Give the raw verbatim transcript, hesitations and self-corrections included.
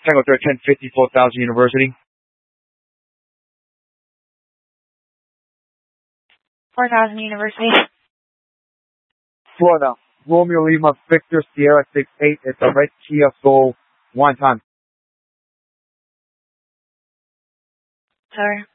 Tango third ten fifty, four thousand University. four thousand University. Florida. Romeo Lima, Victor Sierra six eight. It's a red Kia Soul. One time. Sorry.